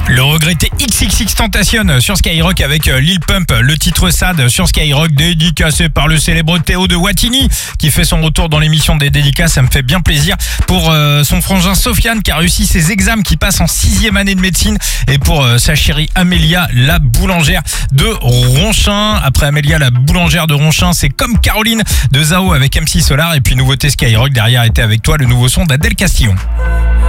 Le regretté XXXTentacion sur Skyrock avec Lil Pump, le titre Sad sur Skyrock, dédicacé par le célèbre Théo de Wattignies qui fait son retour dans l'émission des dédicaces. Ça me fait bien plaisir pour son frangin Sofiane qui a réussi ses examens, qui passe en 6e année de médecine, et pour sa chérie Amélia, la boulangère de Ronchin. Après Amélia, la boulangère de Ronchin, c'est Comme Caroline de Zao avec MC Solar, et puis nouveauté Skyrock derrière était Avec toi, le nouveau son d'Adèle Castillon.